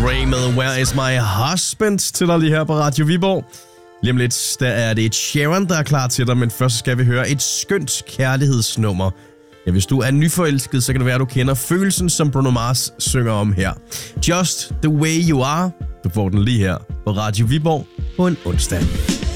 Ray med Where Is My Husband til dig lige her på Radio Viborg. Lige om lidt, der er det Sharon, der er klar til dig, men først skal vi høre et skønt kærlighedsnummer. Ja, hvis du er nyforelsket, så kan det være, at du kender følelsen, som Bruno Mars synger om her. Just the way you are. Du får den lige her på Radio Viborg på en onsdag.